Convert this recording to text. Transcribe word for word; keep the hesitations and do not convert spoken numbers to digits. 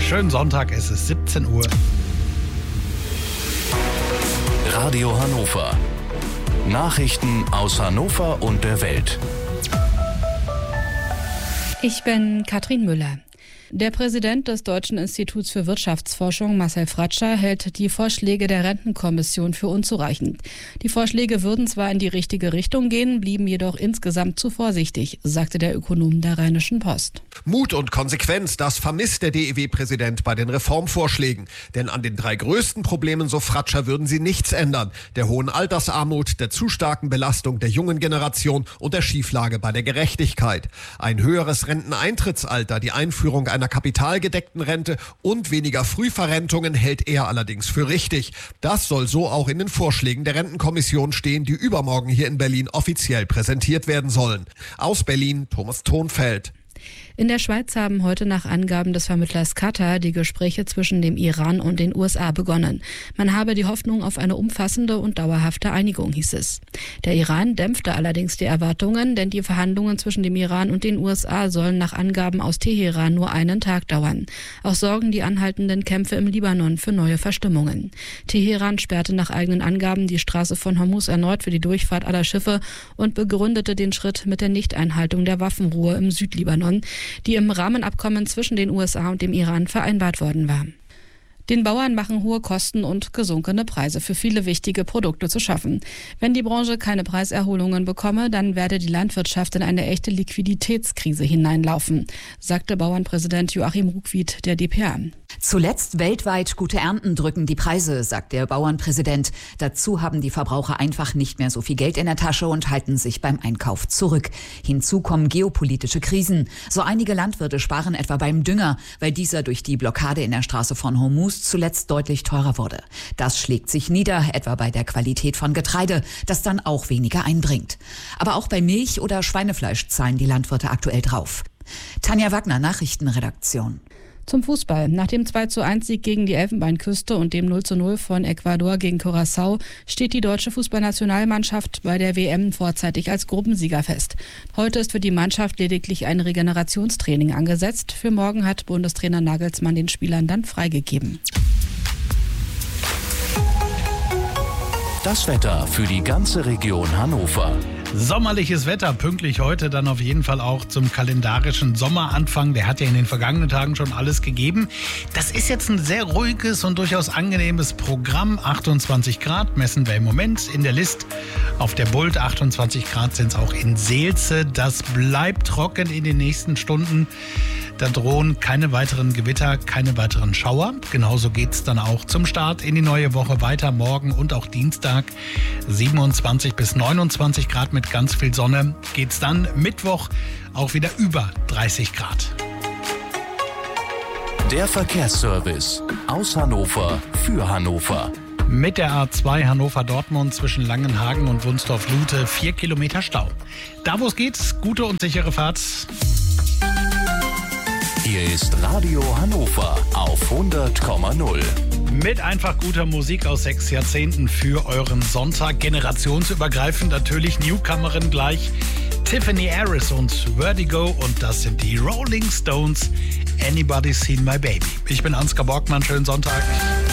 Schönen Sonntag, es ist siebzehn Uhr. Radio Hannover. Nachrichten aus Hannover und der Welt. Ich bin Katrin Müller. Der Präsident des Deutschen Instituts für Wirtschaftsforschung, Marcel Fratscher, hält die Vorschläge der Rentenkommission für unzureichend. Die Vorschläge würden zwar in die richtige Richtung gehen, blieben jedoch insgesamt zu vorsichtig, sagte der Ökonom der Rheinischen Post. Mut und Konsequenz, das vermisst der D E W-Präsident bei den Reformvorschlägen. Denn an den drei größten Problemen, so Fratscher, würden sie nichts ändern. Der hohen Altersarmut, der zu starken Belastung der jungen Generation und der Schieflage bei der Gerechtigkeit. Ein höheres Renteneintrittsalter, die Einführung einer kapitalgedeckten Rente und weniger Frühverrentungen hält er allerdings für richtig. Das soll so auch in den Vorschlägen der Rentenkommission stehen, die übermorgen hier in Berlin offiziell präsentiert werden sollen. Aus Berlin, Thomas Thonfeld. In der Schweiz haben heute nach Angaben des Vermittlers Katar die Gespräche zwischen dem Iran und den U S A begonnen. Man habe die Hoffnung auf eine umfassende und dauerhafte Einigung, hieß es. Der Iran dämpfte allerdings die Erwartungen, denn die Verhandlungen zwischen dem Iran und den U S A sollen nach Angaben aus Teheran nur einen Tag dauern. Auch sorgen die anhaltenden Kämpfe im Libanon für neue Verstimmungen. Teheran sperrte nach eigenen Angaben die Straße von Hormuz erneut für die Durchfahrt aller Schiffe und begründete den Schritt mit der Nichteinhaltung der Waffenruhe im Südlibanon, die im Rahmenabkommen zwischen den U S A und dem Iran vereinbart worden war. Den Bauern machen hohe Kosten und gesunkene Preise für viele wichtige Produkte zu schaffen. Wenn die Branche keine Preiserholungen bekomme, dann werde die Landwirtschaft in eine echte Liquiditätskrise hineinlaufen, sagte Bauernpräsident Joachim Ruckwied der D P A. Zuletzt weltweit gute Ernten drücken die Preise, sagt der Bauernpräsident. Dazu haben die Verbraucher einfach nicht mehr so viel Geld in der Tasche und halten sich beim Einkauf zurück. Hinzu kommen geopolitische Krisen. So einige Landwirte sparen etwa beim Dünger, weil dieser durch die Blockade in der Straße von Hormuz zuletzt deutlich teurer wurde. Das schlägt sich nieder, etwa bei der Qualität von Getreide, das dann auch weniger einbringt. Aber auch bei Milch oder Schweinefleisch zahlen die Landwirte aktuell drauf. Tanja Wagner, Nachrichtenredaktion. Zum Fußball. Nach dem zwei zu eins Sieg gegen die Elfenbeinküste und dem null zu null von Ecuador gegen Curaçao steht die deutsche Fußballnationalmannschaft bei der W M vorzeitig als Gruppensieger fest. Heute ist für die Mannschaft lediglich ein Regenerationstraining angesetzt. Für morgen hat Bundestrainer Nagelsmann den Spielern dann freigegeben. Das Wetter für die ganze Region Hannover. Sommerliches Wetter, pünktlich heute dann auf jeden Fall auch zum kalendarischen Sommeranfang. Der hat ja in den vergangenen Tagen schon alles gegeben. Das ist jetzt ein sehr ruhiges und durchaus angenehmes Programm. achtundzwanzig Grad messen wir im Moment in der List. Auf der Bult achtundzwanzig Grad sind es auch in Seelze. Das bleibt trocken in den nächsten Stunden. Da drohen keine weiteren Gewitter, keine weiteren Schauer. Genauso geht es dann auch zum Start in die neue Woche weiter. Morgen und auch Dienstag siebenundzwanzig bis neunundzwanzig Grad mit ganz viel Sonne. Geht's dann Mittwoch auch wieder über dreißig Grad. Der Verkehrsservice aus Hannover für Hannover. Mit der A zwei Hannover-Dortmund zwischen Langenhagen und Wunsdorf-Lute vier Kilometer Stau. Da wo es geht, gute und sichere Fahrt. Hier ist Radio Hannover auf hundert Komma null. Mit einfach guter Musik aus sechs Jahrzehnten für euren Sonntag. Generationsübergreifend natürlich, Newcomerin gleich. Tiffany Harris und Vertigo und das sind die Rolling Stones. Anybody's Seen My Baby. Ich bin Ansgar Borgmann, schönen Sonntag.